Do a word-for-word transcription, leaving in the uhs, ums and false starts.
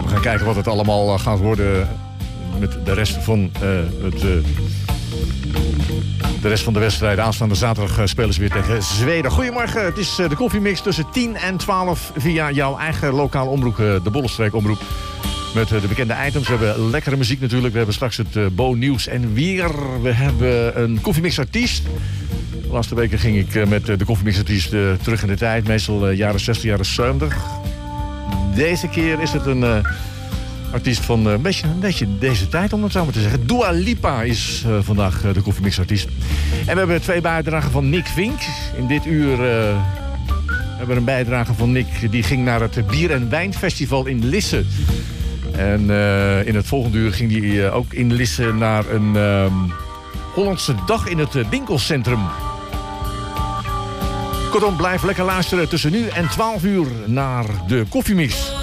We gaan kijken wat het allemaal uh, gaat worden met de rest van uh, het... Uh, De rest van de wedstrijd. Aanstaande zaterdag spelen ze weer tegen Zweden. Goedemorgen, het is de koffiemix tussen tien en twaalf... via jouw eigen lokale omroep, de Bollenstreek omroep. Met de bekende items. We hebben lekkere muziek natuurlijk. We hebben straks het Bo Nieuws en weer. We hebben een koffiemixartiest. De laatste weken ging ik met de koffiemixartiest terug in de tijd. Meestal jaren zestig, jaren zeventig. Deze keer is het een... Uh, artiest van uh, een, beetje, een beetje deze tijd, om het zo maar te zeggen. Dua Lipa is uh, vandaag uh, de koffiemixartiest. En we hebben twee bijdragen van Nick Vink. In dit uur uh, hebben we een bijdrage van Nick. Die ging naar het Bier- en Wijnfestival in Lisse. En uh, in het volgende uur ging hij uh, ook in Lisse naar een uh, Hollandse dag in het uh, winkelcentrum. Kortom, blijf lekker luisteren tussen nu en twaalf uur naar de koffiemix.